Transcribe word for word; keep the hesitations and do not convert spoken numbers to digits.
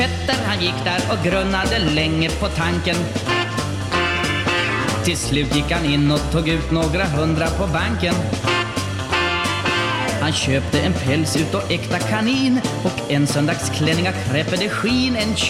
Petter han gick där och grunnade länge på tanken. Till slut gick han in och tog ut några hundra på banken. Han köpte en päls ut och äkta kanin och en söndagsklänning av kräpede skin, en